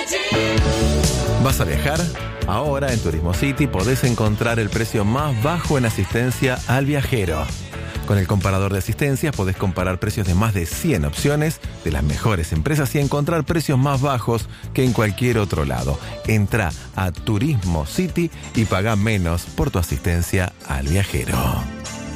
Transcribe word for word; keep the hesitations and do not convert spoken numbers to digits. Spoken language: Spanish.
¿Vas a viajar? Ahora en Turismo City podés encontrar el precio más bajo en asistencia al viajero. Con el comparador de asistencias podés comparar precios de más de cien opciones de las mejores empresas y encontrar precios más bajos que en cualquier otro lado. Entrá a Turismo City y pagá menos por tu asistencia al viajero.